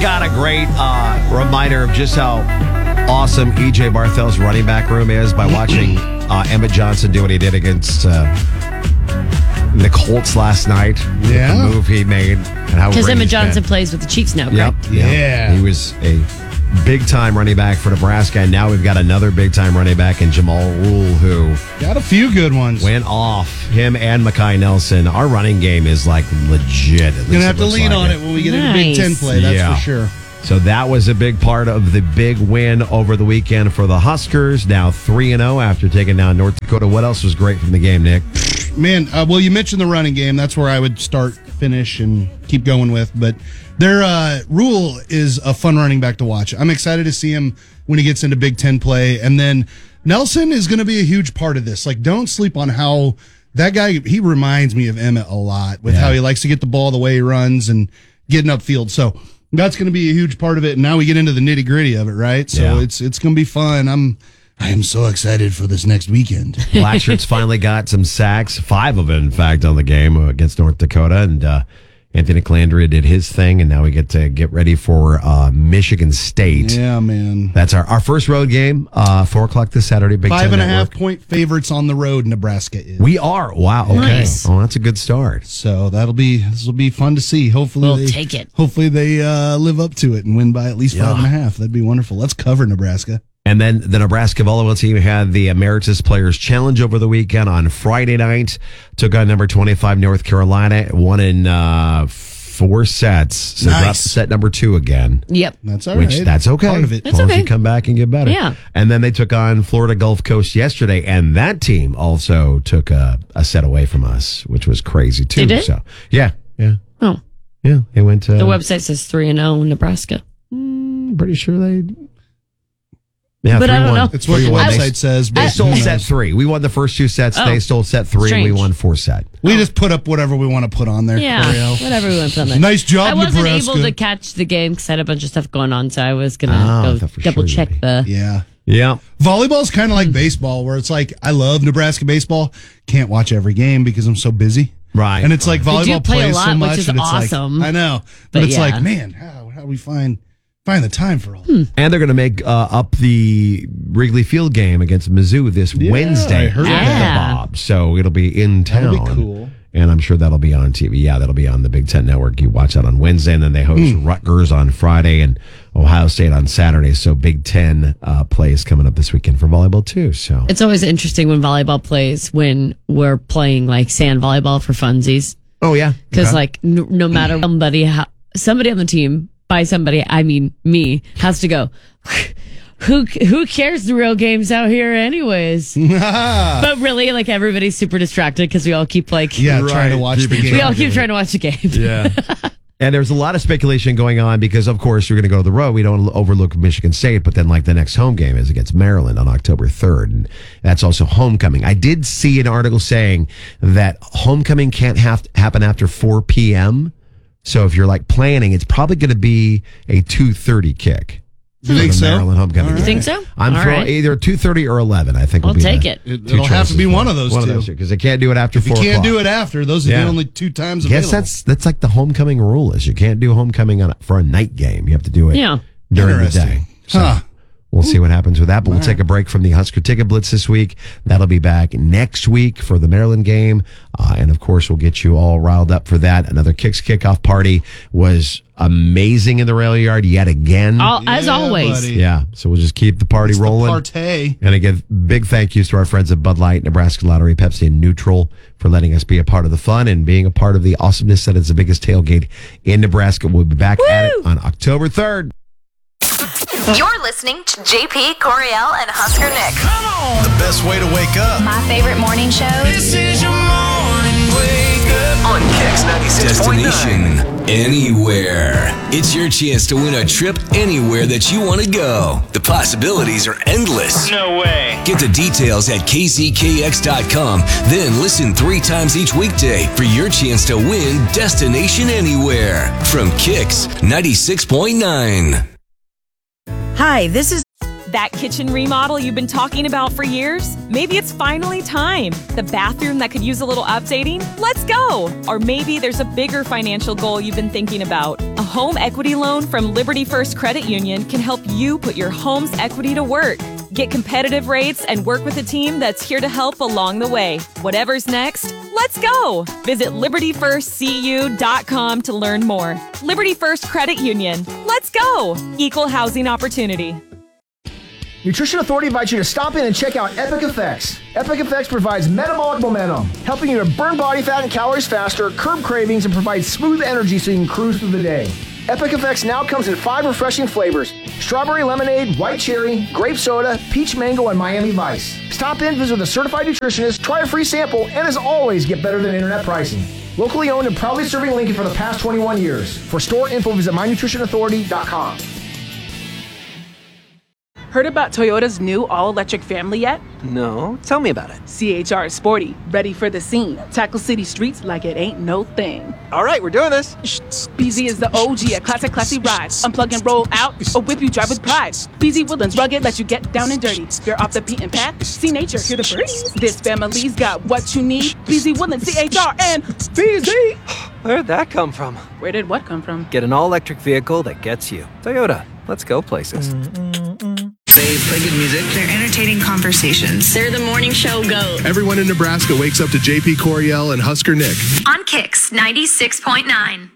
got a great reminder of just how awesome E.J. Barthel's running back room is by watching Emmett Johnson do what he did against the Colts last night. Yeah. The move he made. Because Emmett Johnson plays with the Chiefs now, correct? Yep. Yeah. He was a big-time running back for Nebraska, and now we've got another big-time running back in Jamal Rule, who got a few good ones. Went off. Him and Mekhi Nelson. Our running game is like legit. Going to have to lean on it when we get into Big Ten play, that's for sure. So that was a big part of the big win over the weekend for the Huskers. Now 3-0 after taking down North Dakota. What else was great from the game, Nick? Man, well, you mentioned the running game. That's where I would start, finish, and keep going with. But their Rule is a fun running back to watch. I'm excited to see him when he gets into Big Ten play. And then Nelson is going to be a huge part of this. Like, don't sleep on how that guy, he reminds me of Emmett a lot with how he likes to get the ball the way he runs and getting upfield. So that's going to be a huge part of it. And now we get into the nitty gritty of it, right? So it's going to be fun. I am so excited for this next weekend. Blackshirts finally got some sacks, 5 of it, in fact, on the game against North Dakota. And Anthony Calandria did his thing, and now we get to get ready for Michigan State. Yeah, man. That's our first road game, 4 o'clock this Saturday. Big 5.5 point favorites on the road, Nebraska is. We are. Wow. Okay. Nice. Oh, that's a good start. So this will be fun to see. Hopefully We'll take it. Hopefully they live up to it and win by at least 5.5. That'd be wonderful. Let's cover Nebraska. And then the Nebraska volleyball team had the Emeritus Players Challenge over the weekend on Friday night. Took on number 25 North Carolina, won in 4 sets. So dropped set number 2 again. Yep. That's all right. That's okay. Part of it. As long as you come back and get better. Yeah. And then they took on Florida Gulf Coast yesterday, and that team also took a set away from us, which was crazy too. They did? So yeah. Oh. Yeah. They went to The website says 3-0 Nebraska. pretty sure they. Yeah, but I don't 3-1. know. It's what the website says. They stole set 3. We won the first 2 sets. They stole set 3, and we won 4 set. We just put up whatever we want to put on there. Yeah, whatever we want to put on there. Nice job, I wasn't Nebraska. able to catch the game because I had a bunch of stuff going on, so I was going to go double check the... Yeah. Volleyball's kind of like baseball, where it's like, I love Nebraska baseball. Can't watch every game because I'm so busy. Right. And it's like volleyball play plays a lot, so much. which is and it's awesome. Like, I know. But it's like, man, how do we find the time for all that? And they're going to make up the Wrigley Field game against Mizzou this Wednesday. I heard at the Bob. So it'll be in town. That'll be cool. And I'm sure that'll be on TV. Yeah, that'll be on the Big Ten Network. You watch that on Wednesday, and then they host Rutgers on Friday and Ohio State on Saturday. So Big Ten play is coming up this weekend for volleyball too. So It's always interesting when volleyball plays when we're playing like sand volleyball for funsies. Oh yeah, because like no matter somebody on the team, by somebody I mean me, has to go. Who cares? The real game's out here anyways. But really, like everybody's super distracted because we all keep trying to watch the game. We all keep trying to watch the game. Yeah. And there's a lot of speculation going on because, of course, you're going to go to the road. We don't overlook Michigan State, but then like the next home game is against Maryland on October 3rd. And that's also homecoming. I did see an article saying that homecoming can't happen after 4 p.m. So if you're like planning, it's probably going to be a 2:30 kick. You think so? Maryland homecoming. You think so? I'm throwing either 2:30 or 11. I think I'll take it. It'll have to be one of those two because they can't do it after 4 o'clock. If you can't do o'clock. it after, those are the only 2 times available. Yes, that's like the homecoming rule is you can't do homecoming for a night game. You have to do it during the day. So we'll see what happens with that, but we'll take a break from the Husker Ticket Blitz this week. That'll be back next week for the Maryland game. And of course, we'll get you all riled up for that. Another Kicks kickoff party was amazing in the rail yard yet again. As always. Buddy. Yeah. So we'll just keep the party rolling. Partay. And again, big thank yous to our friends at Bud Light, Nebraska Lottery, Pepsi, and Neutral for letting us be a part of the fun and being a part of the awesomeness that is the biggest tailgate in Nebraska. We'll be back at it on October 3rd. You're listening to JP, Coriel, and Husker Nick. Come on! The best way to wake up. My favorite morning show. This is your morning wake up. On Kicks 96.9. Destination Anywhere. It's your chance to win a trip anywhere that you want to go. The possibilities are endless. No way. Get the details at kzkx.com. Then listen 3 times each weekday for your chance to win Destination Anywhere. From Kicks 96.9. Hi, this is That kitchen remodel you've been talking about for years? Maybe it's finally time. The bathroom that could use a little updating? Let's go! Or maybe there's a bigger financial goal you've been thinking about. A home equity loan from Liberty First Credit Union can help you put your home's equity to work. Get competitive rates and work with a team that's here to help along the way. Whatever's next, let's go! Visit LibertyFirstCU.com to learn more. Liberty First Credit Union. Let's go! Equal housing opportunity. Nutrition Authority invites you to stop in and check out Epic Effects. Epic Effects provides metabolic momentum, helping you to burn body fat and calories faster, curb cravings, and provide smooth energy so you can cruise through the day. Epic Effects now comes in 5 refreshing flavors: strawberry lemonade, white cherry, grape soda, peach mango, and Miami Vice. Stop in, visit with a certified nutritionist, try a free sample, and as always, get better than internet pricing. Locally owned and proudly serving Lincoln for the past 21 years. For store info, visit mynutritionauthority.com. Heard about Toyota's new all-electric family yet? No, tell me about it. CHR is sporty, ready for the scene. Tackle city streets like it ain't no thing. All right, we're doing this. BZ is the OG, a classy ride. Unplug and roll out, or whip you drive with pride. BZ Woodlands rugged, let you get down and dirty. You're off the beaten path, see nature, hear the birds. This family's got what you need. BZ Woodlands, CHR, and BZ. Where'd that come from? Where did what come from? Get an all-electric vehicle that gets you. Toyota, let's go places. They play good music. They're entertaining conversations. They're the morning show GOAT. Everyone in Nebraska wakes up to JP Coriel and Husker Nick. On Kicks 96.9.